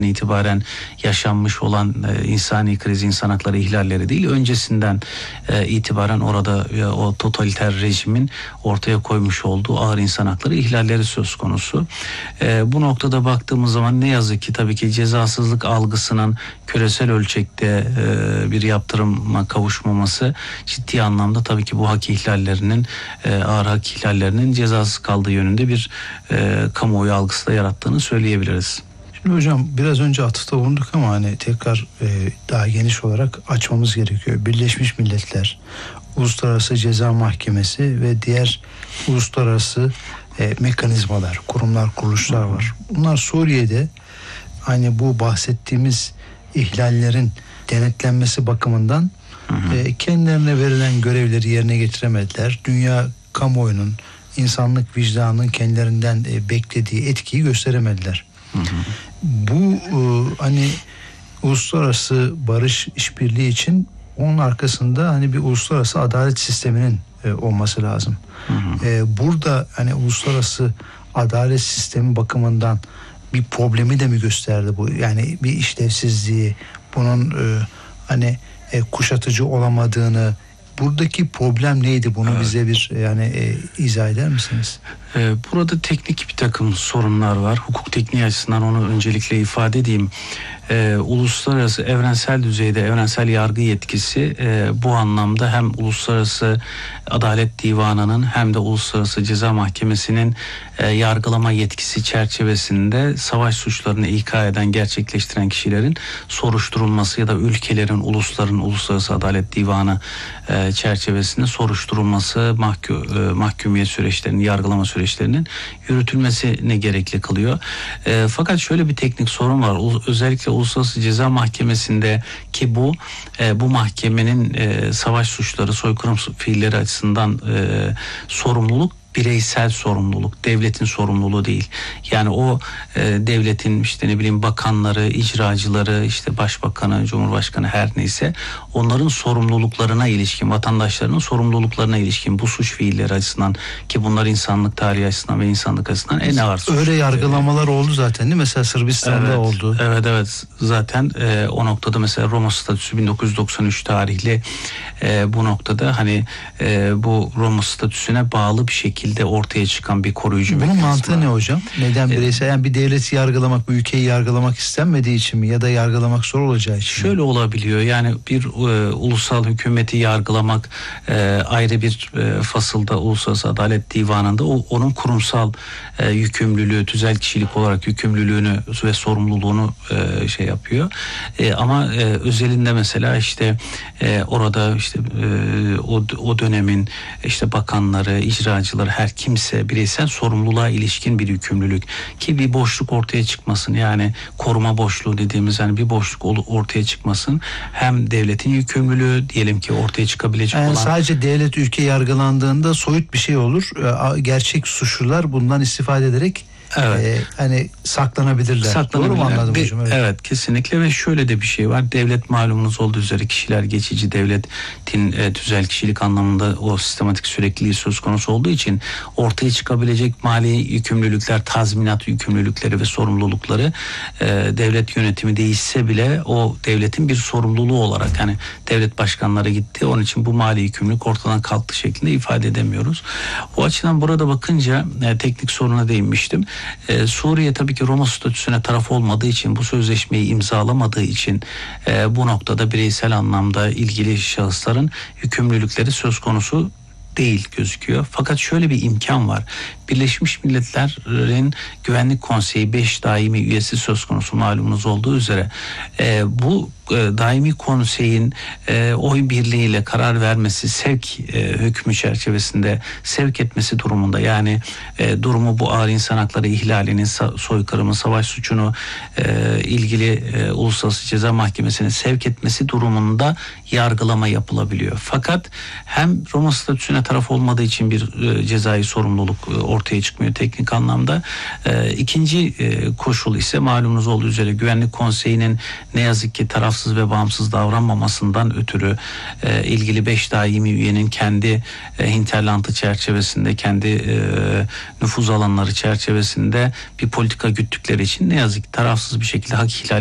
itibaren yaşanmış olan insani kriz, insan hakları ihlalleri değil, öncesinden itibaren orada o totaliter rejimin ortaya koymuş olduğu ağır insan hakları ihlalleri söz konusu. Bu noktada baktığımız zaman ne yazık ki tabii ki cezasızlık algısının küresel ölçekte bir yaptırıma kavuşmaması ciddi anlamda tabii ki bu hak ihlallerinin, ağır hak ihlallerinin cezasız kaldığı yönünde bir kamuoyu algısı da yarattığını söyleyebiliriz. Şimdi hocam biraz önce atıfta bulunduk ama hani tekrar daha geniş olarak açmamız gerekiyor. Birleşmiş Milletler, Uluslararası Ceza Mahkemesi ve diğer uluslararası mekanizmalar, kurumlar, kuruluşlar var. Bunlar Suriye'de hani bu bahsettiğimiz ihlallerin denetlenmesi bakımından kendilerine verilen görevleri yerine getiremediler. Dünya kamuoyunun, insanlık vicdanının kendilerinden beklediği etkiyi gösteremediler. Bu hani uluslararası barış işbirliği için onun arkasında hani bir uluslararası adalet sisteminin olması lazım. Burada hani uluslararası adalet sistemi bakımından bir problemi de mi gösterdi bu? Yani bir işlevsizliği, bunun hani kuşatıcı olamadığını, buradaki problem neydi? Bunu bize bir izah eder misiniz? Burada teknik bir takım sorunlar var. Hukuk tekniği açısından onu öncelikle ifade edeyim. Uluslararası evrensel düzeyde evrensel yargı yetkisi bu anlamda hem Uluslararası Adalet Divanı'nın hem de Uluslararası Ceza Mahkemesi'nin yargılama yetkisi çerçevesinde savaş suçlarını ihka eden, gerçekleştiren kişilerin soruşturulması ya da ülkelerin, ulusların Uluslararası Adalet Divanı çerçevesinde soruşturulması, mahkumiyet süreçlerinin, yargılama süreçlerinin yürütülmesini gerekli kılıyor. Fakat şöyle bir teknik sorun var. Özellikle Uluslararası Ceza Mahkemesi'nde ki bu mahkemenin savaş suçları, soykırım fiilleri açısından sorumluluk bireysel sorumluluk, devletin sorumluluğu değil. Yani o devletin bakanları, icracıları, başbakanı, cumhurbaşkanı her neyse onların sorumluluklarına ilişkin, vatandaşlarının sorumluluklarına ilişkin bu suç fiilleri açısından ki bunlar insanlık tarihi açısından ve insanlık açısından en ağır suç. Öyle yargılamalar oldu zaten değil mi? Mesela Sırbistan'da oldu. Evet. Zaten o noktada mesela Roma Statüsü 1993 tarihli bu noktada bu Roma Statüsü'ne bağlı bir şekilde ortaya çıkan bir koruyucu mekanizma. Bunun mantığı ne hocam? Neden bireysel? Yani bir devleti yargılamak, bir ülkeyi yargılamak istenmediği için mi? Ya da yargılamak zor olacağı için mi? Şöyle olabiliyor. Yani bir ulusal hükümeti yargılamak ayrı bir fasılda Uluslararası Adalet Divanı'nda onun kurumsal yükümlülüğü, tüzel kişilik olarak yükümlülüğünü ve sorumluluğunu yapıyor. Ama özelinde mesela orada o dönemin bakanları, icracıları, her kimse bireysel sorumluluğa ilişkin bir yükümlülük ki bir boşluk ortaya çıkmasın, yani koruma boşluğu dediğimiz bir boşluk ortaya çıkmasın, hem devletin yükümlülüğü diyelim ki ortaya çıkabilecek olan. Sadece devlet ülke yargılandığında soyut bir şey olur. Gerçek suçlular bundan istifade ederek saklanabilirler. Doğru mu anladım hocam? Evet, kesinlikle. Ve şöyle de bir şey var. Devlet malumunuz olduğu üzere kişiler geçici, devletin tüzel kişilik anlamında o sistematik sürekliliği söz konusu olduğu için ortaya çıkabilecek mali yükümlülükler, tazminat yükümlülükleri ve sorumlulukları devlet yönetimi değişse bile o devletin bir sorumluluğu olarak devlet başkanları gitti. Onun için bu mali yükümlülük ortadan kalktı şeklinde ifade edemiyoruz. O açıdan burada bakınca teknik soruna değinmiştim. Suriye tabii ki Roma Statüsü'ne taraf olmadığı için, bu sözleşmeyi imzalamadığı için bu noktada bireysel anlamda ilgili şahısların yükümlülükleri söz konusu değil gözüküyor. Fakat şöyle bir imkan var. Birleşmiş Milletler'in Güvenlik Konseyi 5 daimi üyesi söz konusu malumunuz olduğu üzere. Bu daimi konseyin oy birliğiyle karar vermesi, sevk hükmü çerçevesinde sevk etmesi durumunda, yani durumu bu ağır insan hakları ihlalinin, soykırımı, savaş suçunu ilgili Uluslararası Ceza Mahkemesi'ne sevk etmesi durumunda yargılama yapılabiliyor. Fakat hem Roma Statüsü'ne taraf olmadığı için bir cezai sorumluluk ortaya çıkmıyor teknik anlamda. İkinci koşul ise malumunuz olduğu üzere Güvenlik Konseyi'nin ne yazık ki tarafsız tarafsız ve bağımsız davranmamasından ötürü ilgili 5 daimi üyenin kendi hinterlandı çerçevesinde, kendi nüfuz alanları çerçevesinde bir politika güttükleri için ne yazık ki tarafsız bir şekilde hak ihlali